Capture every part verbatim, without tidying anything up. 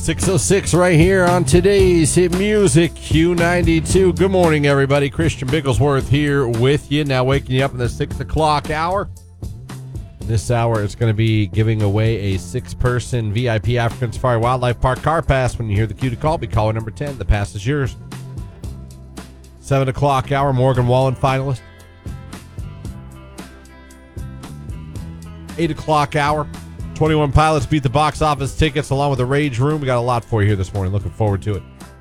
six oh six right here on today's Hit Music Q ninety-two. Good morning, everybody. Christian Bigglesworth here with you. Now waking you up in the six o'clock hour. This hour is going to be giving away a six-person V I P African Safari Wildlife Park car pass. When you hear the cue to call, be caller number ten. The pass is yours. seven o'clock hour, Morgan Wallen finalist. eight o'clock hour, twenty-one Pilots beat the box office tickets along with the Rage Room. We got a lot for you here this morning. Looking forward to it.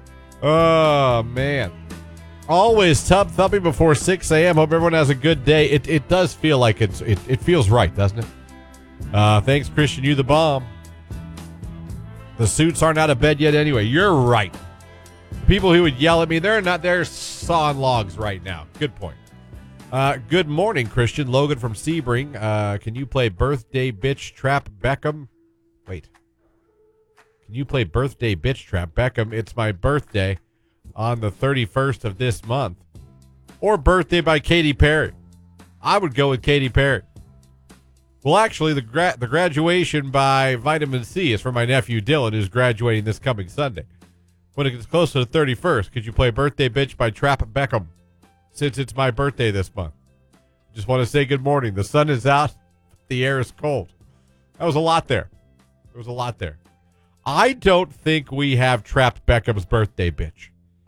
Oh, man. Always tub thumping before six a.m. Hope everyone has a good day. It it does feel like it's it, it feels right, doesn't it? Uh, thanks, Christian. You the bomb. The suits aren't out of bed yet anyway. You're right. People who would yell at me, they're not they're sawing logs right now. Good point. Uh, good morning, Christian. Logan from Sebring. Uh, can you play Birthday Bitch Trap Beckham? Wait. Can you play Birthday Bitch Trap Beckham? It's my birthday on the thirty-first of this month. Or Birthday by Katy Perry. I would go with Katy Perry. Well, actually, the gra- the graduation by Vitamin C is for my nephew Dylan, who's graduating this coming Sunday. When it gets close to the thirty-first, could you play Birthday Bitch by Trap Beckham? Since it's my birthday this month. Just want to say good morning. The sun is out. The air is cold. That was a lot there. There was a lot there. I don't think we have Trapped Beckham's Birthday Bitch.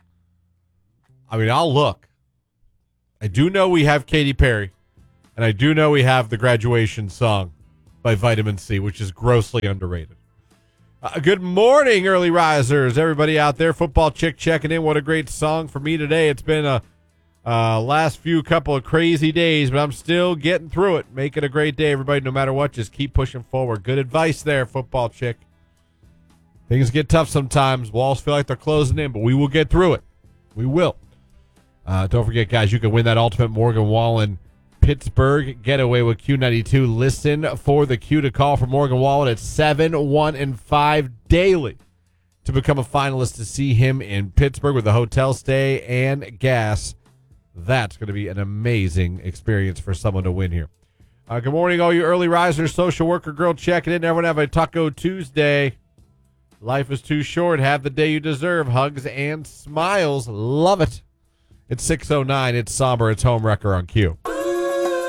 I mean, I'll look. I do know we have Katy Perry, and I do know we have the graduation song by Vitamin C, which is grossly underrated. Uh, good morning, early risers. Everybody out there, Football Chick checking in. What a great song for me today. It's been a uh, last few couple of crazy days, but I'm still getting through it. Make it a great day, everybody. No matter what, just keep pushing forward. Good advice there, Football Chick. Things get tough sometimes. Walls feel like they're closing in, but we will get through it. We will. Uh, don't forget, guys, you can win that ultimate Morgan Wallen Pittsburgh getaway with Q ninety-two. Listen for the cue to call for Morgan Wallen at seven, one, and five daily to become a finalist to see him in Pittsburgh with a hotel stay and gas. That's going to be an amazing experience for someone to win here. Uh, good morning, all you early risers, social worker girl checking in. Everyone have a Taco Tuesday. Life is too short. Have the day you deserve. Hugs and smiles. Love it. It's six oh nine. It's somber. It's Home Wrecker on Q.